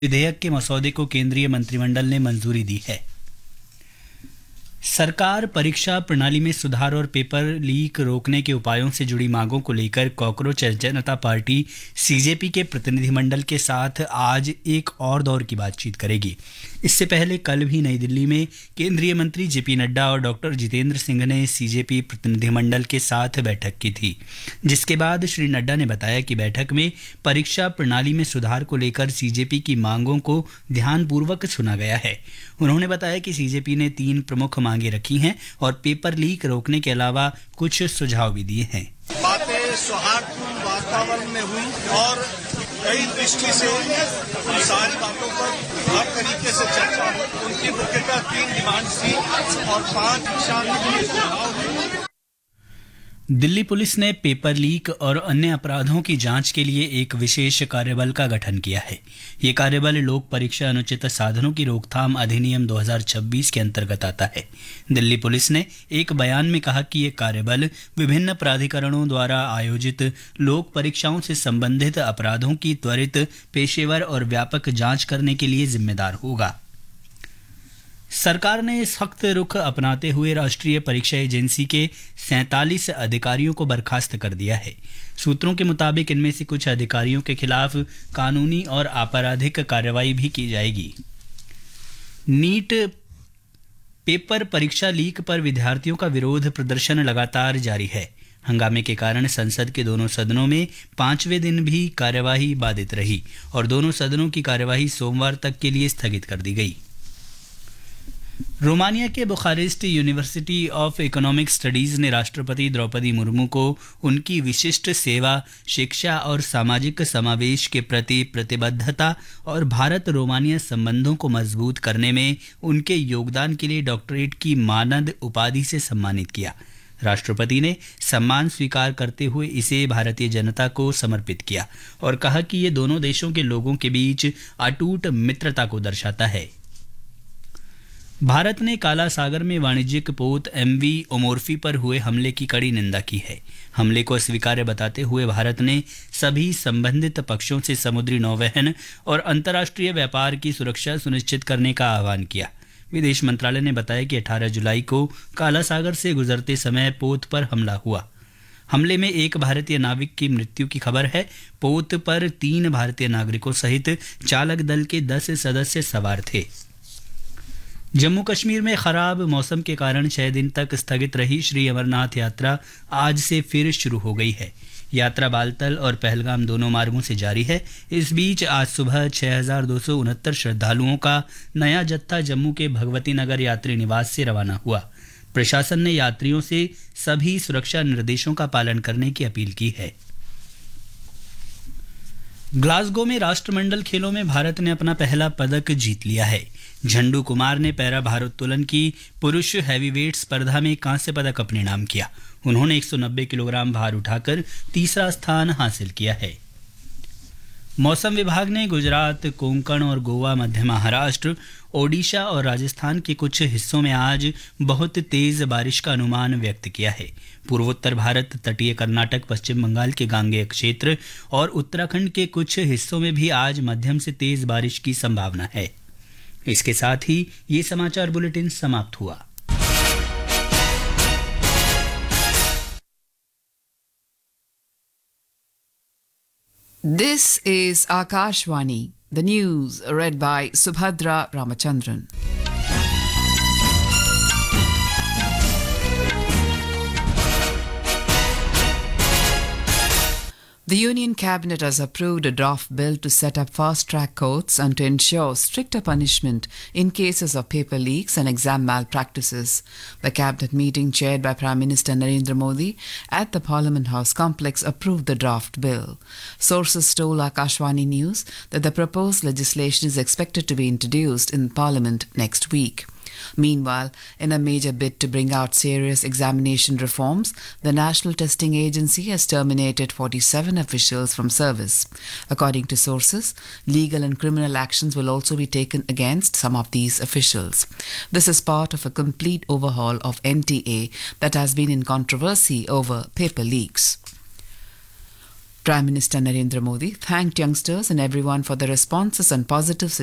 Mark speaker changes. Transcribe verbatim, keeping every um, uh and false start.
Speaker 1: विधेयक के मसौदे को केंद्रीय मंत्रिमंडल ने मंजूरी दी है। सरकार परीक्षा प्रणाली में सुधार और पेपर लीक रोकने के उपायों से जुड़ी मांगों को लेकर कॉकरोच जनता पार्टी सीजेपी के प्रतिनिधिमंडल के साथ आज एक और दौर की बातचीत करेगी। इससे पहले कल भी नई दिल्ली में केंद्रीय मंत्री जेपी नड्डा और डॉक्टर जितेंद्र सिंह ने सीजेपी प्रतिनिधिमंडल के साथ बैठक की थी, जिसके बाद श्री नड्डा ने बताया कि बैठक में परीक्षा प्रणाली में सुधार को लेकर सीजेपी की मांगों को ध्यानपूर्वक सुना गया है। उन्होंने बताया कि सीजेपी ने तीन प्रमुख मांगे रखी हैं और पेपर लीक रोकने के अलावा कुछ सुझाव भी दिए हैं।
Speaker 2: बातें सौहार्दपूर्ण वातावरण में हुई और कई दृष्टि से उन सारी बातों पर हर तरीके से चर्चा हुई। उनकी मुख्यतः तीन डिमांड थी और पांच दिशा में सुझाव हुए।
Speaker 1: दिल्ली पुलिस ने पेपर लीक और अन्य अपराधों की जांच के लिए एक विशेष कार्यबल का गठन किया है। ये कार्यबल लोक परीक्षा अनुचित साधनों की रोकथाम अधिनियम दो हज़ार छब्बीस के अंतर्गत आता है। दिल्ली पुलिस ने एक बयान में कहा कि ये कार्यबल विभिन्न प्राधिकरणों द्वारा आयोजित लोक परीक्षाओं से संबंधित अपराधों की त्वरित, पेशेवर और व्यापक जांच करने के लिए जिम्मेदार होगा। सरकार ने सख्त रुख अपनाते हुए राष्ट्रीय परीक्षा एजेंसी के सैंतालीस अधिकारियों को बर्खास्त कर दिया है। सूत्रों के मुताबिक इनमें से कुछ अधिकारियों के खिलाफ कानूनी और आपराधिक कार्रवाई भी की जाएगी। नीट पेपर परीक्षा लीक पर विद्यार्थियों का विरोध प्रदर्शन लगातार जारी है। हंगामे के कारण संसद के दोनों सदनों में पांचवें दिन भी कार्यवाही बाधित रही और दोनों सदनों की कार्यवाही सोमवार तक के लिए स्थगित कर दी गई। रोमानिया के Bucharest university of economic studies ने राष्ट्रपति द्रौपदी मुर्मू को उनकी विशिष्ट सेवा, शिक्षा और सामाजिक समावेश के प्रति प्रतिबद्धता और भारत रोमानिया संबंधों को मजबूत करने में उनके योगदान के लिए डॉक्टरेट की मानद उपाधि से सम्मानित किया। राष्ट्रपति ने सम्मान स्वीकार करते हुए इसे भारतीय जनता को समर्पित किया और कहा कि ये दोनों देशों के लोगों के बीच अटूट मित्रता को दर्शाता है। भारत ने काला सागर में वाणिज्यिक पोत एमवी ओमोर्फी पर हुए हमले की कड़ी निंदा की है। हमले को अस्वीकार्य बताते हुए भारत ने सभी संबंधित पक्षों से समुद्री नौवहन और अंतर्राष्ट्रीय व्यापार की सुरक्षा सुनिश्चित करने का आह्वान किया। विदेश मंत्रालय ने बताया कि अठारह जुलाई को काला सागर से गुजरते समय पोत पर हमला हुआ। हमले में एक भारतीय नाविक की मृत्यु की खबर है। पोत पर तीन भारतीय नागरिकों सहित चालक दल के दस सदस्य सवार थे। जम्मू कश्मीर में खराब मौसम के कारण छह दिन तक स्थगित रही श्री अमरनाथ यात्रा आज से फिर शुरू हो गई है। यात्रा बालतल और पहलगाम दोनों मार्गों से जारी है। इस बीच आज सुबह छह हज़ार दो सौ उनहत्तर श्रद्धालुओं का नया जत्था जम्मू के भगवती नगर यात्री निवास से रवाना हुआ। प्रशासन ने यात्रियों से सभी सुरक्षा निर्देशों का पालन करने की अपील की है। ग्लासगो में राष्ट्रमंडल खेलों में भारत ने अपना पहला पदक जीत लिया है। झंडू कुमार ने पैरा भारोत्तोलन की पुरुष हैवीवेट स्पर्धा में कांस्य पदक अपने नाम किया। उन्होंने एक सौ नब्बे किलोग्राम भार उठाकर तीसरा स्थान हासिल किया है। मौसम विभाग ने गुजरात, कोंकण और गोवा, मध्य महाराष्ट्र, ओडिशा और राजस्थान के कुछ हिस्सों में आज बहुत तेज बारिश का अनुमान व्यक्त किया है। पूर्वोत्तर भारत, तटीय कर्नाटक, पश्चिम बंगाल के गांगेय क्षेत्र और उत्तराखंड के कुछ हिस्सों में भी आज मध्यम से तेज बारिश की संभावना है। इसके साथ ही ये समाचार बुलेटिन समाप्त हुआ।
Speaker 3: This is Akashvani, the news read by Subhadra Ramachandran. The Union Cabinet has approved a draft bill to set up fast-track courts and to ensure stricter punishment in cases of paper leaks and exam malpractices. The Cabinet meeting chaired by Prime Minister Narendra Modi at the Parliament House complex approved the draft bill. Sources told Akashvani News that the proposed legislation is expected to be introduced in Parliament next week. Meanwhile, in a major bid to bring out serious examination reforms, the National Testing Agency has terminated forty-seven officials from service. According to sources, legal and criminal actions will also be taken against some of these officials. This is part of a complete overhaul of N T A that has been in controversy over paper leaks. Prime Minister Narendra Modi thanked youngsters and everyone for their responses and positive